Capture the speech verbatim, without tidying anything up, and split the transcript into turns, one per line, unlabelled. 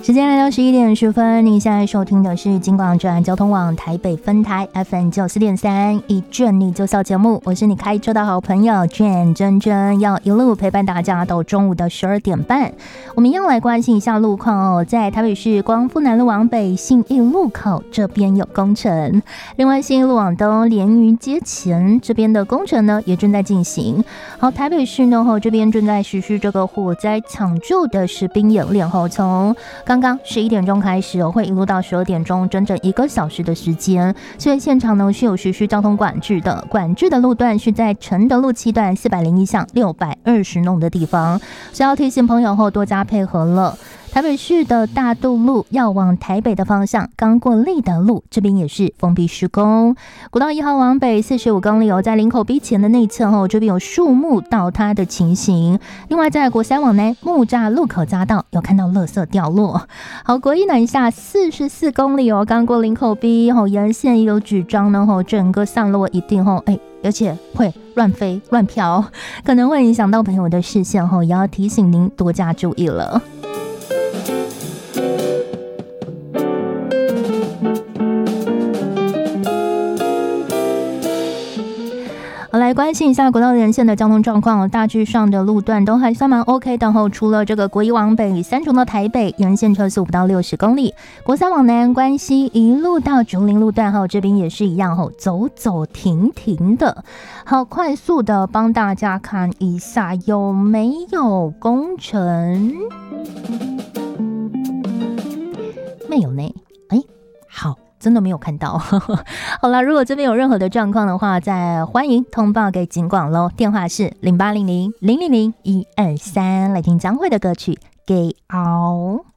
时间来到十一点十分，您现在收听的是金广转交通网台北分台 F M 九四点三一卷你就笑节目，我是你开车的好朋友卷真真，要一路陪伴大家到中午的十二点半。我们要来关心一下路况哦，在台北市光复南路往北信义路口这边有工程，另外信义路往东连云街前这边的工程呢也正在进行。好，台北市呢这边正在实施这个火灾抢救的实兵演练后，从刚刚十一点钟开始哦，会一路到十二点钟，整整一个小时的时间。所以现场呢是有实施交通管制的，管制的路段是在承德路七段四百零一巷六百二十弄的地方，所以要提醒朋友后多加配合了。台北市的大渡路要往台北的方向，刚过立德路这边也是封闭施工。国道一号往北四十五公里哦，在林口 B 前的内侧哦，这边有树木倒塌的情形。另外在国三往南木栅路口匝道有看到垃圾掉落。好，国一南下四十四公里哦，刚过林口 B 哦，沿线有纸张呢哦，整个散落一定哦，哎。而且会乱飞乱飘，可能会影响到朋友的视线后，也要提醒您多加注意了。好，来关心一下国道沿线的交通状况，大致上的路段都还算蛮 OK 的后，除了这个国一往北三重到台北沿线车速不到六十公里，国三往南关西一路到竹林路段后，这边也是一样后，走走停停的。好，快速的帮大家看一下有没有工程，没有呢。哎，好。真的没有看到好啦，如果这边有任何的状况的话，再欢迎通报给警广咯，电话是零八零零零零零一二三，来听张惠的歌曲《Get Out》。